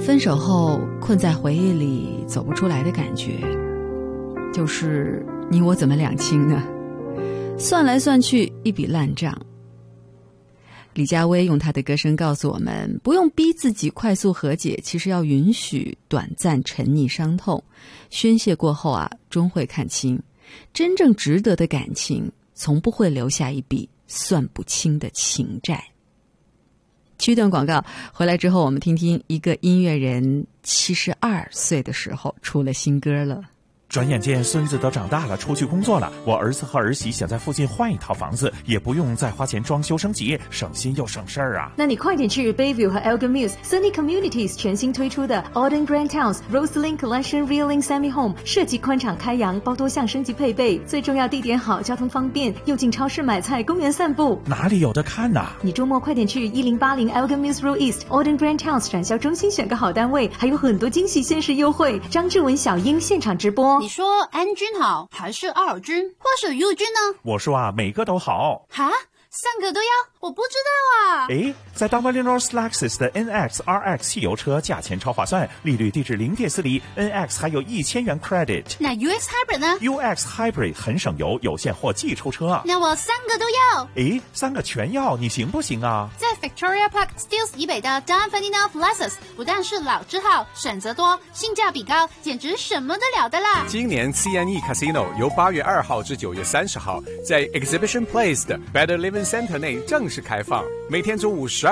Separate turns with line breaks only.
分手后困在回忆里走不出来的感觉，就是你我怎么两清呢？算来算去一笔烂账。李佳薇用她的歌声告诉我们，不用逼自己快速和解，其实要允许短暂沉溺伤痛，宣泄过后终会看清，真正值得的感情从不会留下一笔算不清的情债。去段广告，回来之后我们听听一个音乐人72岁的时候出了新歌了。
转眼间孙子都长大了，出去工作了，我儿子和儿媳想在附近换一套房子，也不用再花钱装修升级，省心又省事儿啊。
那你快点去 Bayview 和 Elgin Mills Sunny Communities 全新推出的 Auden Grand Towns Roseland Collection Reeling Semi Home， 设计宽敞开扬，包多项升级配备，最重要地点好，交通方便，又进超市买菜，公园散步。
哪里有的看啊？
你周末快点去1080 Elgin Mills Road East Auden Grand Towns 展销中心选个好单位，还有很多惊喜限时优惠。张志文、小英现场直播。
你说安君好，还是阿尔君，或是佑君呢？
我说每个都好。
哈，3个都要？我不知道啊。
在 Dominion Lexus 的 NX RX 汽油车价钱超划算，利率低至0.4厘， NX 还有1000元 credit。
那 UX Hybrid 呢？
UX Hybrid 很省油，有现货即抽车。
那我3个都要。
3个全要，你行不行啊？
在 Victoria Park Steeles 以北的 Dominion Lexus 不但是老字号，选择多，性价比高，简直什么得了的啦。
今年 CNE Casino 由8月2号至9月30号在 Exhibition Place 的 Better Living Center 内正式开放，每天中午12